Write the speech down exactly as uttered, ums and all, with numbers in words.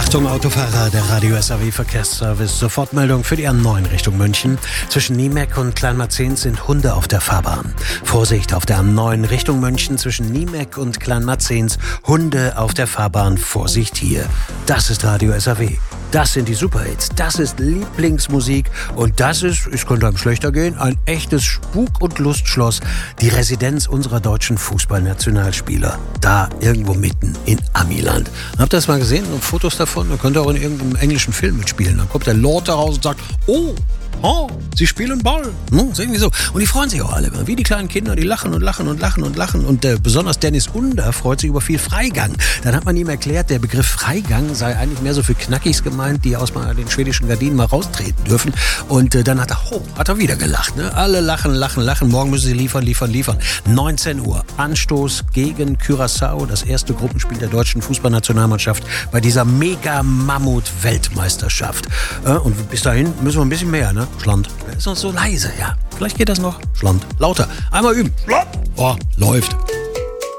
Achtung Autofahrer, der Radio S A W Verkehrsservice. Sofortmeldung für die A neun Richtung München. Zwischen Niemeck und Kleinmarzens sind Hunde auf der Fahrbahn. Vorsicht auf der A neun Richtung München zwischen Niemeck und Kleinmarzens. Hunde auf der Fahrbahn. Vorsicht hier. Das ist Radio S A W. Das sind die Superhits. Das ist Lieblingsmusik. Und das ist, es könnte einem schlechter gehen, ein echtes Spuk- und Lustschloss. Die Residenz unserer deutschen Fußballnationalspieler. Da irgendwo mitten in Amiland. Habt ihr das mal gesehen? Und Fotos davon? Man könnte auch in irgendeinem englischen Film mitspielen. Dann kommt der Lord da raus und sagt, oh, oh, sie spielen Ball. Hm, irgendwie so. Und die freuen sich auch alle. Wie die kleinen Kinder, die lachen und lachen und lachen und lachen. Und äh, besonders Dennis Under freut sich über viel Freigang. Dann hat man ihm erklärt, der Begriff Freigang sei eigentlich mehr so für Knackis gemeint, die aus mal den schwedischen Gardinen mal raustreten dürfen. Und äh, dann hat er, oh, hat er wieder gelacht. Ne? Alle lachen, lachen, lachen. Morgen müssen sie liefern, liefern, liefern. neunzehn Uhr. Anstoß gegen Curaçao. Das erste Gruppenspiel der deutschen Fußballnationalmannschaft bei dieser Mega-Mammut-Weltmeisterschaft. Äh, und bis dahin müssen wir ein bisschen mehr, ne? Schland. Ist noch so leise, ja. Vielleicht geht das noch. Schland. Lauter. Einmal üben. Schland. Oh, läuft.